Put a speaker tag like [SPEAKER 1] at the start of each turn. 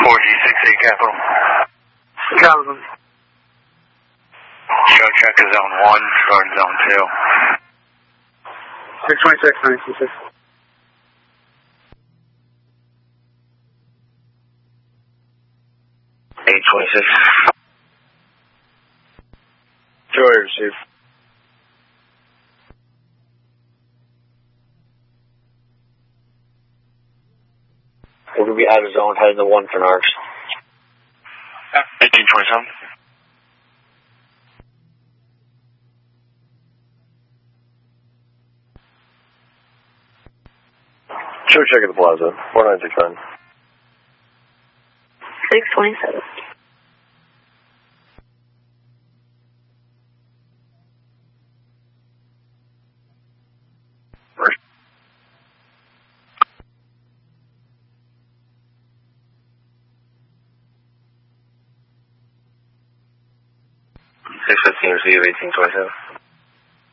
[SPEAKER 1] 4G68 Capital.
[SPEAKER 2] Capital.
[SPEAKER 1] Show check is zone 1, short zone 2.
[SPEAKER 2] 626, 926.
[SPEAKER 1] Joy received.
[SPEAKER 3] We're going to be out of zone, heading to 1 for NARCs.
[SPEAKER 1] 1827.
[SPEAKER 4] Show check at the plaza. 4969.
[SPEAKER 5] 627.
[SPEAKER 4] First.
[SPEAKER 1] 615 receive 1827.